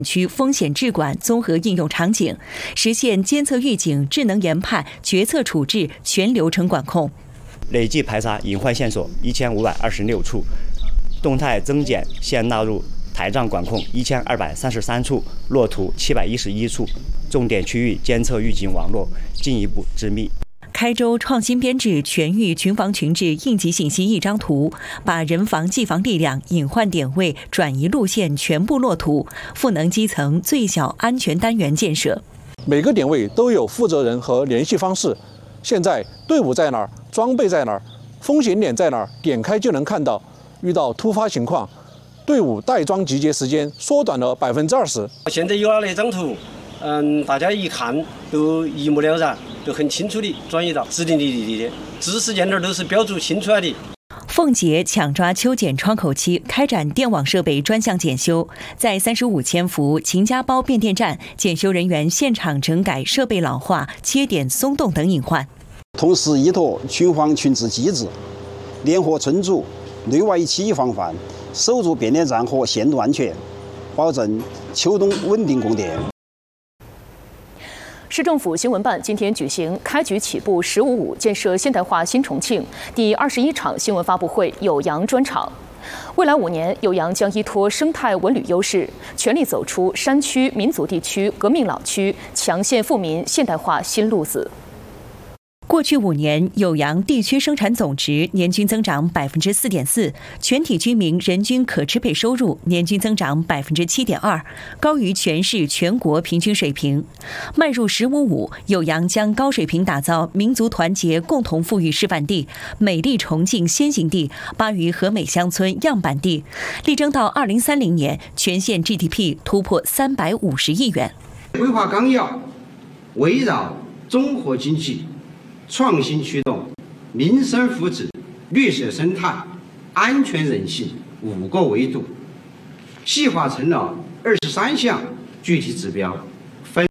区风险治管综合应用场景，实现监测预警、智能研判、决策处置全流程管控。 累计排查隐患线索1526处，动态增减现纳入台账管控1233处，落图711处，重点区域监测预警网络进一步织密。 开州创新编制全域群防群治应急信息一张图，把人防技防力量、隐患点位、转移路线全部落图，赋能基层最小安全单元建设。 每个点位都有负责人和联系方式。现在队伍在哪儿，装备在哪儿，风险点在哪儿，点开就能看到。遇到突发情况，队伍带装集结时间缩短了20%。 现在有了那张图，大家一看都一目了然，都很清楚地转移到指定的地点，指示间那儿都是标注清楚了的。 凤节抢抓秋检窗口期，开展电网设备专项检修，在35千伏秦家包变电站，检修人员现场整改设备老化、切点松动等隐患。 同时依托群防群治机制，联合村组内外一起防范，守住变电站和线路安全，保证秋冬稳定供电。 市政府新闻办今天举行开局起步“15+5”建设现代化新重庆第21场新闻发布会酉阳专场。未来5年，酉阳将依托生态文旅优势，全力走出山区民族地区革命老区强县富民现代化新路子。 过去5年，酉阳地区生产总值年均增长4.4%，全体居民人均可支配收入年均增长7.2%，高于全市全国平均水平。迈入15+5，酉阳将高水平打造民族团结共同富裕示范地、美丽重庆先行地、巴渝和美乡村样板地，力争到2030年全县 GDP 突破350亿元。 规划纲要围绕综合经济、创新驱动、民生福祉、绿色生态、安全韧性5个维度，细化成了23项具体指标，分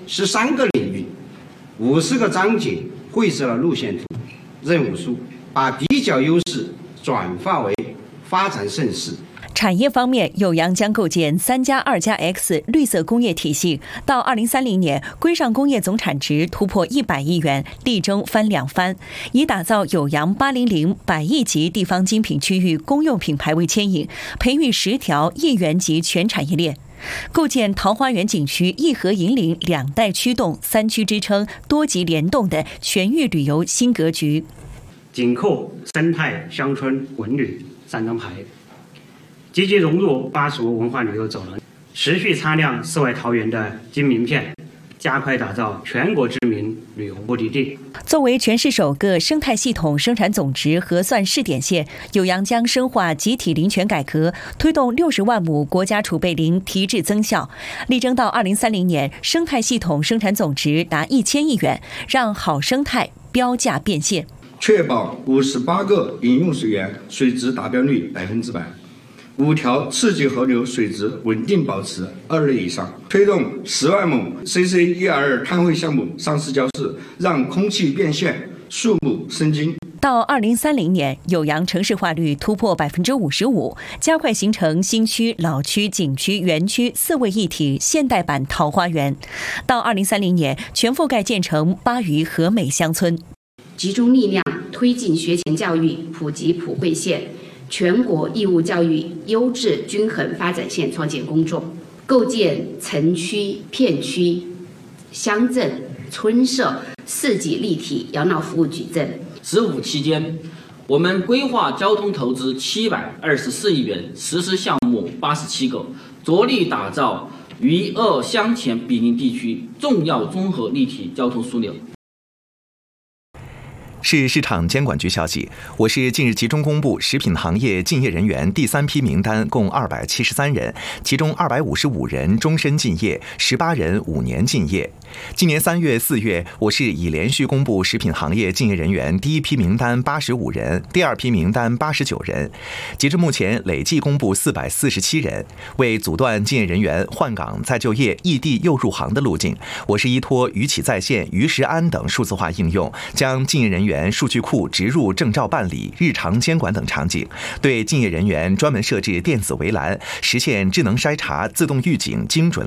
13个领域、50个章节，绘制了路线图、任务书，把比较优势转化为发展盛世。 产业方面，酉阳将构建3+2+X 绿色工业体系，到2030年，规上工业总产值突破100亿元，力争翻2番，以打造酉阳800100亿级地方精品区域公用品牌为牵引，培育10条亿元级全产业链。构建桃花源景区一河引领2代驱动3区支撑多级联动的全域旅游新格局。 紧扣生态乡村文旅3张牌，积极融入巴蜀文化旅游走廊，持续擦亮世外桃源的金名片，加快打造全国知名旅游目的地。 作为全市首个生态系统生产总值核算试点县，酉阳将深化集体林权改革，推动60万亩国家储备林提质增效，力争到2030年生态系统生产总值达1000亿元，让好生态标价变现。 确保58个饮用水源水质达标率100%，5条次级河流水质稳定保持2类以上，推动10万亩 CC122 碳汇项目上市交市，让空气变现，树木生金。 到2030年，酉阳城市化率突破55%，加快形成新区、老区、景区、园区4位一体现代版桃花源。到2030年，全覆盖建成巴渝和美乡村。 集中力量推进学前教育普及普惠县、全国义务教育优质均衡发展县创建工作，构建城区、片区、乡镇、村社4级立体养老服务矩阵。 15期间，我们规划交通投资724亿元，实施项目87个，着力打造渝鄂湘黔毗邻地区重要综合立体交通枢纽。 市市场监管局消息，我市近日集中公布食品行业竞业人员第3批名单，共273人，其中255人终身竞业，18人5年竞业。今年3月、4月，我市已连续公布食品行业竞业人员第1批名单85人，第2批名单89人。截至目前，累计公布447人。为阻断竞业人员换岗再就业、异地又入行的路径，我市依托渝企在线、渝食安等数字化应用，将竞业人员数据库植入证照办理、日常监管等场景，对竞业人员专门设置电子围栏，实现智能筛查、自动预警、精准